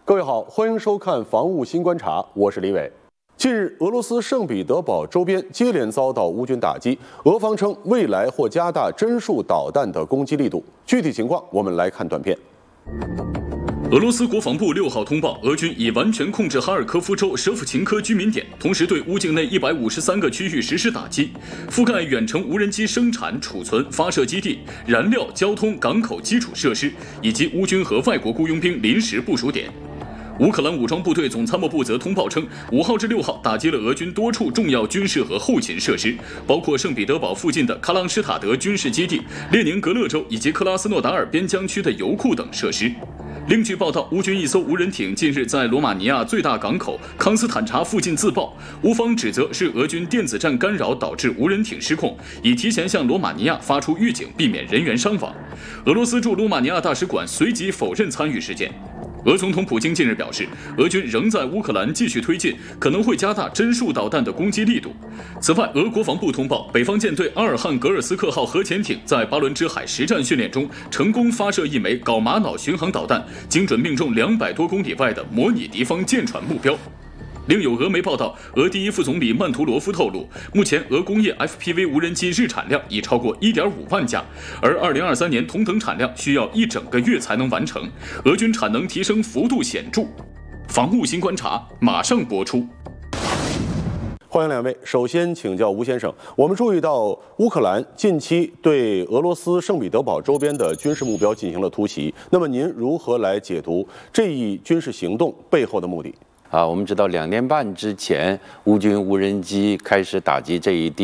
各位好，欢迎收看《防务新观察》，我是李伟。近日，俄罗斯圣彼得堡周边接连遭到乌军打击，俄方称未来或加大针数导弹的攻击力度。具体情况，我们来看短片。 俄罗斯国防部6号通报，俄军已完全控制哈尔科夫州舍甫琴科居民点，同时对乌境内153个区域实施打击，覆盖远程无人机生产、储存、发射基地、燃料、交通、港口基础设施，以及乌军和外国雇佣兵临时部署点。 乌克兰武装部队总参谋部则通报称，5号至6号打击了俄军多处重要军事和后勤设施，包括圣彼得堡附近的喀朗施塔德军事基地、列宁格勒州以及克拉斯诺达尔边疆区的油库等设施。 另据报道，乌军一艘无人艇近日在罗马尼亚最大港口康斯坦察附近自爆，乌方指责是俄军电子战干扰导致无人艇失控，已提前向罗马尼亚发出预警，避免人员伤亡。俄罗斯驻罗马尼亚大使馆随即否认参与事件。 俄总统普京近日表示，俄军仍在乌克兰继续推进，可能会加大针数导弹的攻击力度。此外，俄国防部通报，北方舰队阿尔汉格尔斯克号核潜艇在巴伦支海实战训练中，成功发射一枚镐玛瑙巡航导弹，精准命中200多公里外的模拟敌方舰船目标。 另有俄媒报道，俄第一副总理曼图罗夫透露，目前俄工业 FPV 无人机日产量已超过1.5万架，而2023年同等产量需要1整个月才能完成，俄军产能提升幅度显著。防务新观察马上播出。 欢迎两位。首先请教吴先生，我们注意到乌克兰近期对俄罗斯圣彼得堡周边的军事目标进行了突袭，那么您如何来解读这一军事行动背后的目的？ 我们知道2年半之前，乌军无人机开始打击这一地